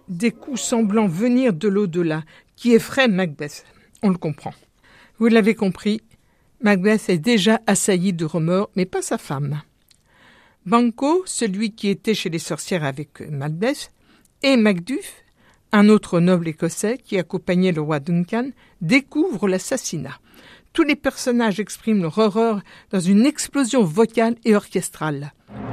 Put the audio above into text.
des coups semblant venir de l'au-delà qui effraient Macbeth. On le comprend. Vous l'avez compris, Macbeth est déjà assailli de remords, mais pas sa femme. Banquo, celui qui était chez les sorcières avec Macbeth, et Macduff, un autre noble écossais qui accompagnait le roi Duncan, découvrent l'assassinat. Tous les personnages expriment leur horreur dans une explosion vocale et orchestrale.